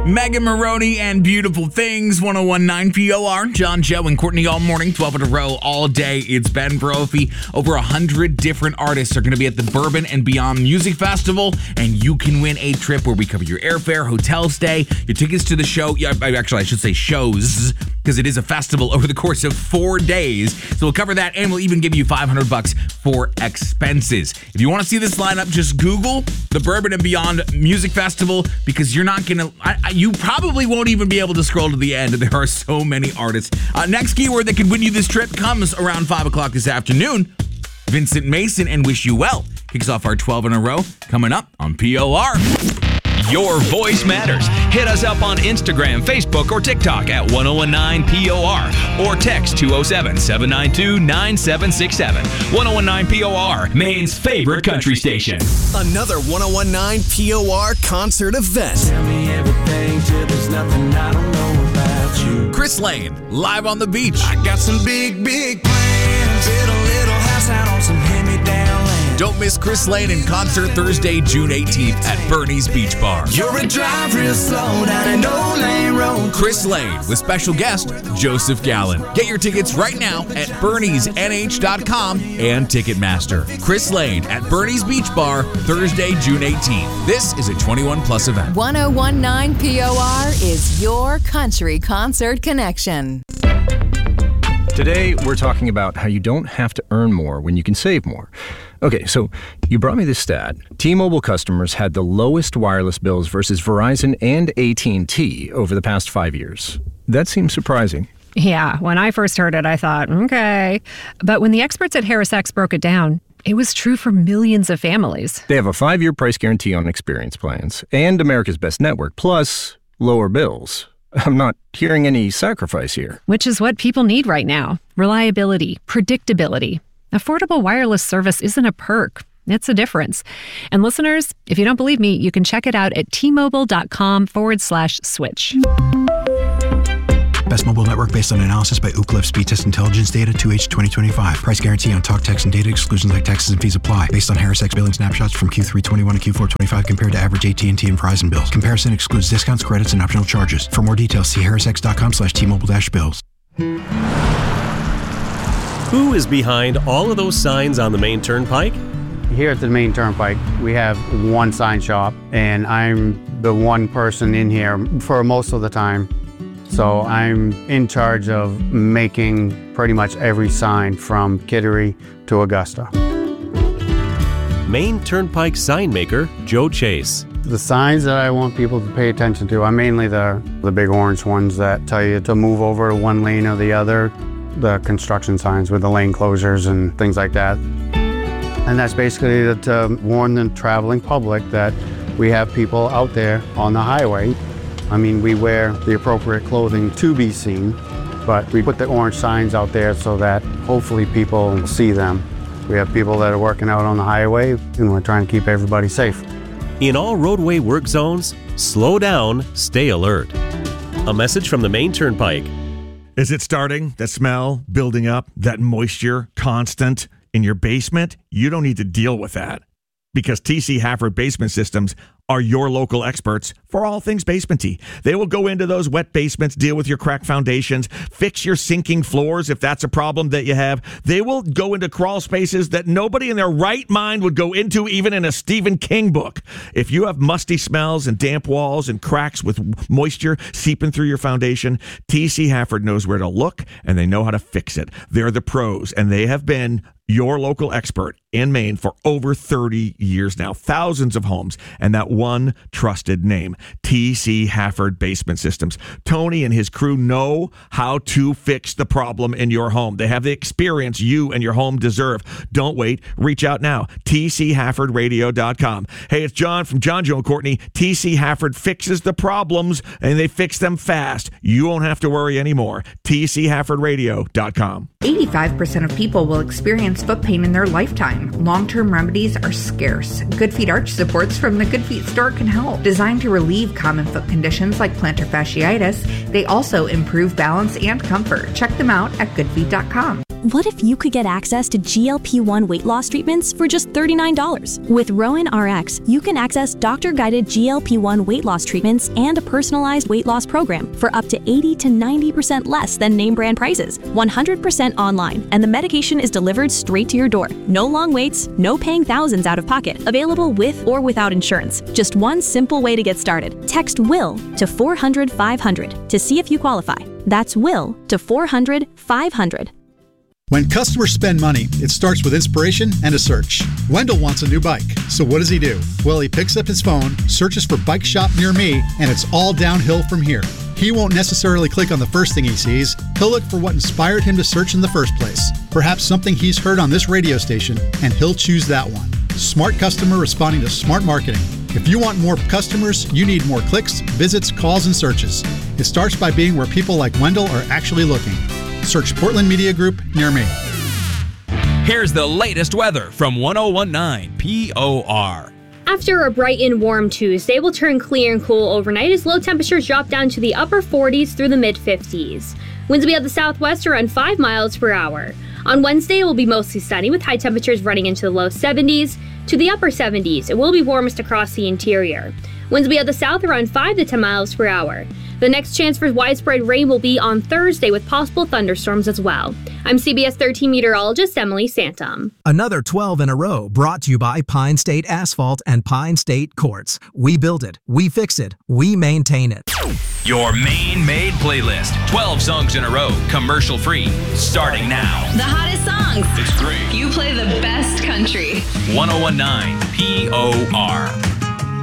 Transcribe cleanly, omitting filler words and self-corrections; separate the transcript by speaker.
Speaker 1: Megan Maroney and Beautiful Things, 101.9 POR. John, Joe, and Courtney all morning, 12 in a row, all day. It's Ben Brophy. Over 100 different artists are going to be at the Bourbon and Beyond Music Festival, and you can win a trip where we cover your airfare, hotel stay, your tickets to the show. Yeah, actually, I should say shows, because it is a festival over the course of 4 days. So we'll cover that, and we'll even give you $500 for expenses. If you want to see this lineup, just Google the Bourbon and Beyond Music Festival, because you're not going to... You probably won't even be able to scroll to the end. There are so many artists. Next keyword that could win you this trip comes around 5 o'clock this afternoon. Vincent Mason and Wish You Well kicks off our 12 in a row coming up on POR.
Speaker 2: Your voice matters. Hit us up on Instagram, Facebook, or TikTok at 1019POR or text 207-792-9767. 1019 POR, Maine's favorite country station.
Speaker 3: Another 1019 POR concert event.
Speaker 4: Tell me everything till there's nothing I don't know about you.
Speaker 1: Chris Lane, live on the beach.
Speaker 4: I got some big, big plans. Build a little house out on some hand-me-down land.
Speaker 1: Don't miss Chris Lane in concert Thursday, June 18th at Bernie's Beach Bar.
Speaker 4: You're a drive real slow down an old lane road.
Speaker 1: Chris Lane with special guest Joseph Gallen. Get your tickets right now at berniesnh.com and Ticketmaster. Chris Lane at Bernie's Beach Bar Thursday, June 18th. This is a 21 plus event.
Speaker 5: 1019 POR is your country concert connection.
Speaker 6: Today, we're talking about how you don't have to earn more when you can save more. Okay, so you brought me this stat. T-Mobile customers had the lowest wireless bills versus Verizon and AT&T over the past 5 years. That seems surprising.
Speaker 7: Yeah, when I first heard it, I thought, okay. But when the experts at HarrisX broke it down, it was true for millions of families.
Speaker 6: They have a 5-year price guarantee on experience plans and America's Best Network, plus lower bills. I'm not hearing any sacrifice here.
Speaker 7: Which is what people need right now. Reliability, predictability. Affordable wireless service isn't a perk. It's a difference. And listeners, if you don't believe me, you can check it out at tmobile.com/switch.
Speaker 8: Best mobile network based on analysis by Ookla Speed Test Intelligence data 2H 2025. Price guarantee on talk, text, and data. Exclusions like taxes and fees apply. Based on HarrisX billing snapshots from Q3 21 to Q4 25 compared to average AT&T and Verizon bills. Comparison excludes discounts, credits, and optional charges. For more details, see harrisx.com/T-Mobile-bills.
Speaker 9: Who is behind all of those signs on the Maine Turnpike?
Speaker 10: Here at the Maine Turnpike, we have one sign shop, and I'm the one person in here for most of the time. So I'm in charge of making pretty much every sign from Kittery to Augusta.
Speaker 9: Maine Turnpike sign maker Joe Chase.
Speaker 10: The signs that I want people to pay attention to are mainly the big orange ones that tell you to move over to one lane or the other. The construction signs with the lane closures and things like that. And that's basically to warn the traveling public that we have people out there on the highway. I mean, we wear the appropriate clothing to be seen, but we put the orange signs out there so that hopefully people see them. We have people that are working out on the highway, and we're trying to keep everybody safe.
Speaker 9: In all roadway work zones, slow down, stay alert. A message from the Maine Turnpike.
Speaker 11: Is it starting? That smell building up, that moisture constant in your basement? You don't need to deal with that, because TC Hafford Basement Systems are your local experts for all things basementy. They will go into those wet basements, deal with your cracked foundations, fix your sinking floors if that's a problem that you have. They will go into crawl spaces that nobody in their right mind would go into, even in a Stephen King book. If you have musty smells and damp walls and cracks with moisture seeping through your foundation, TC Hafford knows where to look, and they know how to fix it. They're the pros, and they have been your local expert in Maine for over 30 years now. Thousands of homes, and that one trusted name, TC Hafford Basement Systems. Tony and his crew know how to fix the problem in your home. They have the experience you and your home deserve. Don't wait. Reach out now. TCHaffordRadio.com. Hey, it's John from John, Joe, and Courtney. TC Hafford fixes the problems, and they fix them fast. You won't have to worry anymore. TCHaffordRadio.com.
Speaker 12: 85% of people will experience foot pain in their lifetime. Long-term remedies are scarce. Good Feet Arch Supports from the Good Feet store can help. Designed to relieve common foot conditions like plantar fasciitis, they also improve balance and comfort. Check them out at goodfeet.com.
Speaker 13: What if you could get access to GLP-1 weight loss treatments for just $39? With Rowan RX, you can access doctor-guided GLP-1 weight loss treatments and a personalized weight loss program for up to 80 to 90% less than name brand prices, 100% online, and the medication is delivered straight to your door. No long waits, no paying thousands out of pocket. Available with or without insurance. Just one simple way to get started. Text WILL to 400-500 to see if you qualify. That's WILL to 400-500.
Speaker 14: When customers spend money, it starts with inspiration and a search. Wendell wants a new bike, so what does he do? Well, he picks up his phone, searches for Bike Shop Near Me, and it's all downhill from here. He won't necessarily click on the first thing he sees. He'll look for what inspired him to search in the first place. Perhaps something he's heard on this radio station, and he'll choose that one. Smart customer responding to smart marketing. If you want more customers, you need more clicks, visits, calls, and searches. It starts by being where people like Wendell are actually looking. Search Portland Media Group Near Me.
Speaker 2: Here's the latest weather from 1019 POR.
Speaker 15: After a bright and warm Tuesday, will turn clear and cool overnight as low temperatures drop down to the upper 40s through the mid-50s. Winds will be at the southwest around 5 miles per hour. On Wednesday, it will be mostly sunny with high temperatures running into the low 70s to the upper 70s. It will be warmest across the interior. Winds will be at the south around 5 to 10 miles per hour. The next chance for widespread rain will be on Thursday with possible thunderstorms as well. I'm CBS 13 meteorologist Emily Santum.
Speaker 16: Another 12 in a row brought to you by Pine State Asphalt and Pine State Quartz. We build it, we fix it, we maintain it.
Speaker 2: Your Maine Made playlist. 12 songs in a row, commercial free, starting now.
Speaker 17: The hottest songs.
Speaker 2: It's great.
Speaker 17: You play the best country.
Speaker 2: 1019 POR.